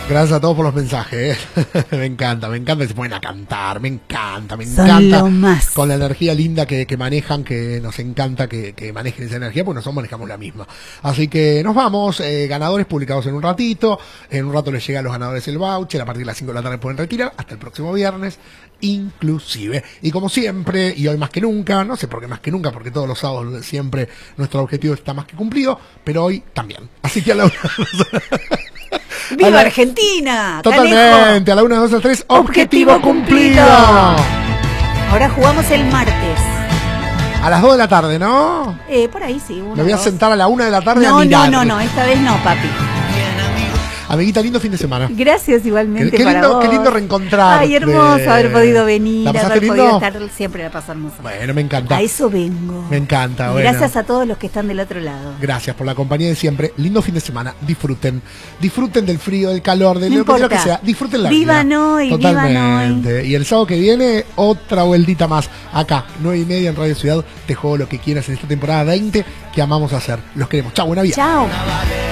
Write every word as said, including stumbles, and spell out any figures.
Gracias a todos por los mensajes, ¿eh? Me encanta, me encanta que se ponen a cantar, me encanta, me Son encanta. lo más. Con la energía linda que, que manejan, que nos encanta que, que manejen esa energía, porque nosotros manejamos la misma. Así que nos vamos, eh, ganadores publicados en un ratito, en un rato les llega a los ganadores el voucher, a partir de las cinco de la tarde pueden retirar, hasta el próximo viernes, inclusive. Y como siempre, y hoy más que nunca, no sé por qué más que nunca, porque todos los sábados siempre nuestro objetivo está más que cumplido, pero hoy también. Así que a la ¡Viva la... Argentina! Totalmente, ¡Canejo! a la una, dos, a tres, Objetivo objetivo cumplido. cumplido. Ahora jugamos el martes. A las dos de la tarde, ¿no? Eh, por ahí sí. Uno, Me voy a dos. sentar a la una de la tarde No, a mirar. no, no, no, esta vez no, papi. Amiguita, lindo fin de semana. Gracias igualmente Qué, qué para lindo, vos. qué lindo reencontrarte. Ay, hermoso haber podido venir, ¿La pasaste haber lindo? podido estar siempre la pasamos. Bueno, me encanta. A eso vengo. Me encanta, Y bueno. gracias a todos los que están del otro lado. Gracias por la compañía de siempre. Lindo fin de semana. Disfruten. Disfruten del frío, del calor, de No lo, que, lo que importa. sea. Disfruten la Vivan vida. hoy, vivan Totalmente. Y el sábado que viene, otra vueltita más. Acá, nueve y media en Radio Ciudad. Te juego lo que quieras en esta temporada veinte que amamos hacer. Los queremos. Chao, buena vida. Chao.